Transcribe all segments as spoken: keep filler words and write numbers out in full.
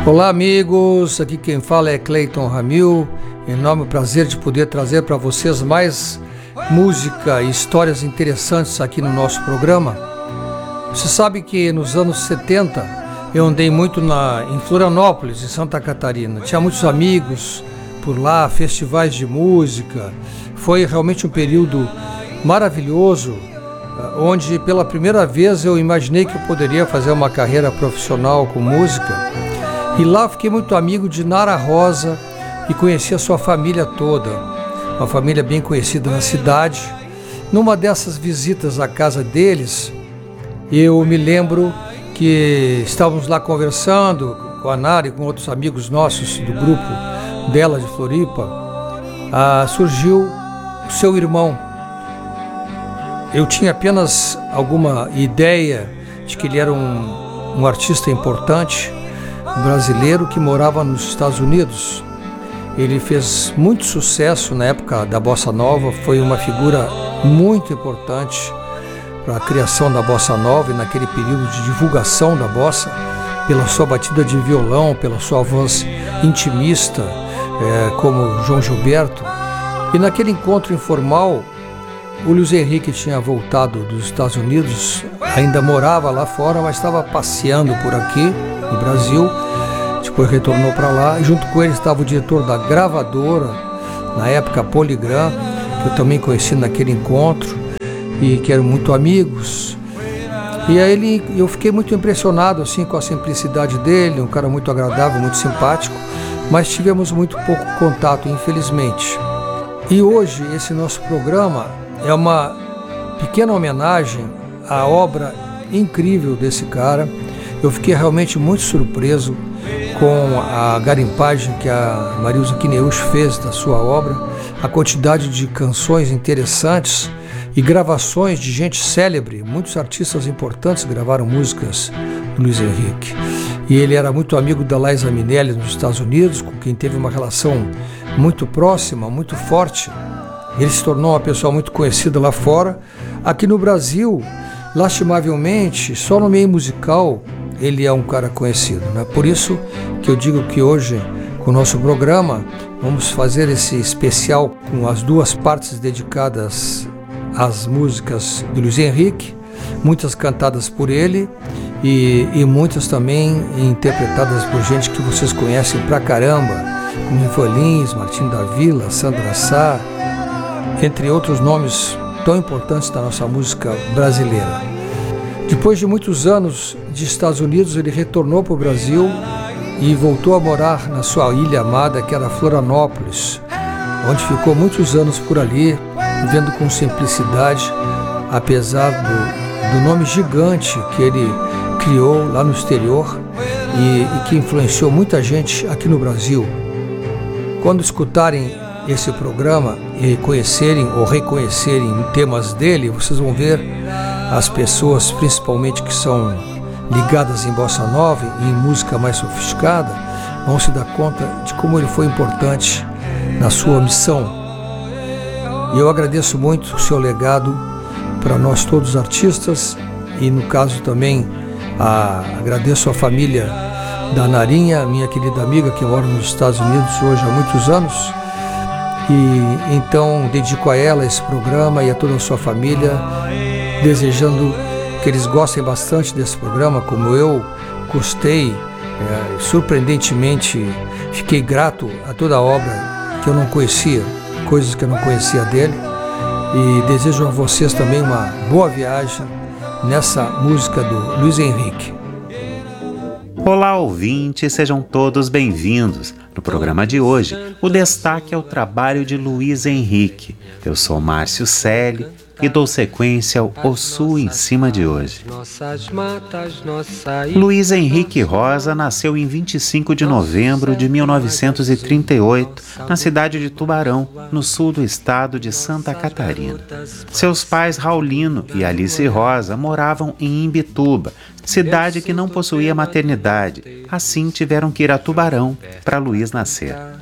Olá amigos, aqui quem fala é Cleiton Ramil, enorme prazer de poder trazer para vocês mais música e histórias interessantes aqui no nosso programa. Você sabe que nos anos setenta eu andei muito na, em Florianópolis, em Santa Catarina, tinha muitos amigos por lá, festivais de música, foi realmente um período maravilhoso, onde pela primeira vez eu imaginei que eu poderia fazer uma carreira profissional com música. E lá fiquei muito amigo de Nara Rosa e conheci a sua família toda, uma família bem conhecida na cidade. Numa dessas visitas à casa deles, eu me lembro que estávamos lá conversando com a Nara e com outros amigos nossos do grupo dela de Floripa. Ah, surgiu o seu irmão. Eu tinha apenas alguma ideia de que ele era um, um artista importante, brasileiro que morava nos Estados Unidos. Ele fez muito sucesso na época da Bossa Nova, foi uma figura muito importante para a criação da Bossa Nova e naquele período de divulgação da Bossa, pela sua batida de violão, pela sua voz intimista, é, como João Gilberto. E naquele encontro informal, o Luiz Henrique tinha voltado dos Estados Unidos, ainda morava lá fora, mas estava passeando por aqui no Brasil. Depois retornou para lá e junto com ele estava o diretor da gravadora, na época Polygram, que eu também conheci naquele encontro e que eram muito amigos. E aí ele, eu fiquei muito impressionado assim com a simplicidade dele, um cara muito agradável, muito simpático, mas tivemos muito pouco contato, infelizmente. E hoje esse nosso programa é uma pequena homenagem à obra incrível desse cara. Eu fiquei realmente muito surpreso com a garimpagem que a Marilza Kineusch fez da sua obra, a quantidade de canções interessantes e gravações de gente célebre. Muitos artistas importantes gravaram músicas do Luiz Henrique. E ele era muito amigo da Liza Minnelli nos Estados Unidos, com quem teve uma relação muito próxima, muito forte. Ele se tornou uma pessoa muito conhecida lá fora. Aqui no Brasil, lastimavelmente, só no meio musical, ele é um cara conhecido, né? Por isso que eu digo que hoje, com o nosso programa, vamos fazer esse especial com as duas partes dedicadas às músicas do Luiz Henrique, muitas cantadas por ele e, e muitas também interpretadas por gente que vocês conhecem pra caramba, como Ivan Lins, Martinho da Vila, Sandra Sá, entre outros nomes tão importantes da nossa música brasileira. Depois de muitos anos de Estados Unidos, ele retornou para o Brasil e voltou a morar na sua ilha amada, que era Florianópolis, onde ficou muitos anos por ali, vivendo com simplicidade, apesar do, do nome gigante que ele criou lá no exterior e, e que influenciou muita gente aqui no Brasil. Quando escutarem esse programa e conhecerem ou reconhecerem temas dele, vocês vão ver as pessoas, principalmente que são ligadas em bossa nova e em música mais sofisticada, vão se dar conta de como ele foi importante na sua missão. E eu agradeço muito o seu legado para nós todos os artistas e no caso também a, agradeço a família da Narinha, minha querida amiga que mora nos Estados Unidos hoje há muitos anos. E então dedico a ela esse programa e a toda a sua família, desejando que eles gostem bastante desse programa, como eu gostei, é, surpreendentemente fiquei grato a toda a obra que eu não conhecia, coisas que eu não conhecia dele, e desejo a vocês também uma boa viagem nessa música do Luiz Henrique. Olá, ouvintes, sejam todos bem-vindos. No programa de hoje, o destaque é o trabalho de Luiz Henrique. Eu sou Márcio Selle e dou sequência ao O Sul em Cima de hoje. Luiz Henrique Rosa nasceu em vinte e cinco de novembro de mil novecentos e trinta e oito, na cidade de Tubarão, no sul do estado de Santa Catarina. Seus pais, Raulino e Alice Rosa, moravam em Imbituba, cidade que não possuía maternidade. Assim, tiveram que ir a Tubarão para Luiz nascer.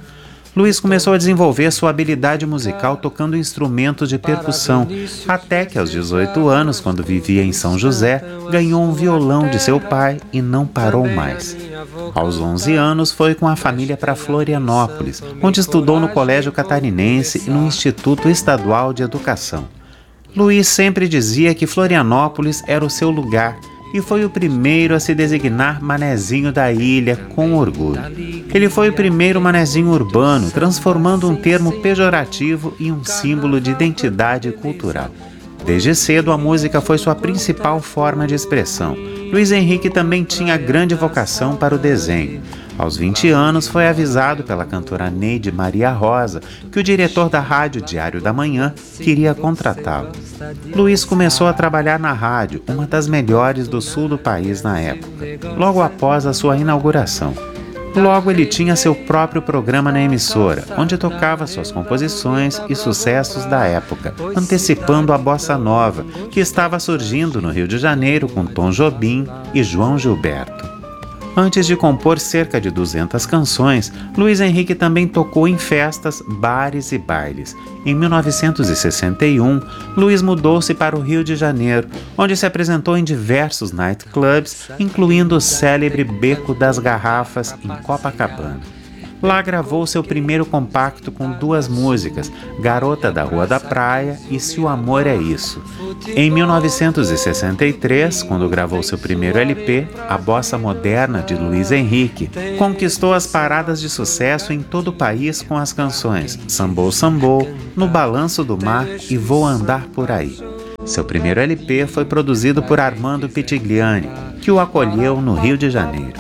Luiz começou a desenvolver sua habilidade musical tocando instrumentos de percussão, até que aos dezoito anos, quando vivia em São José, ganhou um violão de seu pai e não parou mais. Aos onze anos, foi com a família para Florianópolis, onde estudou no Colégio Catarinense e no Instituto Estadual de Educação. Luiz sempre dizia que Florianópolis era o seu lugar, e foi o primeiro a se designar manezinho da ilha com orgulho. Ele foi o primeiro manezinho urbano, transformando um termo pejorativo em um símbolo de identidade cultural. Desde cedo, a música foi sua principal forma de expressão. Luiz Henrique também tinha grande vocação para o desenho. Aos vinte anos, foi avisado pela cantora Neide Maria Rosa que o diretor da rádio Diário da Manhã queria contratá-lo. Luiz começou a trabalhar na rádio, uma das melhores do sul do país na época, logo após a sua inauguração. Logo ele tinha seu próprio programa na emissora, onde tocava suas composições e sucessos da época, antecipando a bossa nova, que estava surgindo no Rio de Janeiro com Tom Jobim e João Gilberto. Antes de compor cerca de duzentas canções, Luiz Henrique também tocou em festas, bares e bailes. Em mil novecentos e sessenta e um, Luiz mudou-se para o Rio de Janeiro, onde se apresentou em diversos nightclubs, incluindo o célebre Beco das Garrafas, em Copacabana. Lá gravou seu primeiro compacto com duas músicas, Garota da Rua da Praia e Se o Amor é Isso. Em mil novecentos e sessenta e três, quando gravou seu primeiro L P, A Bossa Moderna de Luiz Henrique, conquistou as paradas de sucesso em todo o país com as canções Sambou Sambou, No Balanço do Mar e Vou Andar Por Aí. Seu primeiro L P foi produzido por Armando Pitigliani, que o acolheu no Rio de Janeiro.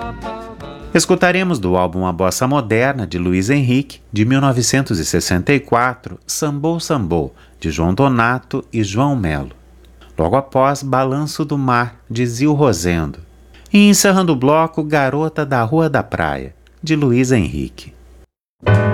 Escutaremos do álbum A Bossa Moderna, de Luiz Henrique, de mil novecentos e sessenta e quatro, Sambou Sambou, de João Donato e João Melo. Logo após, Balanço do Mar, de Zil Rosendo. E encerrando o bloco, Garota da Rua da Praia, de Luiz Henrique.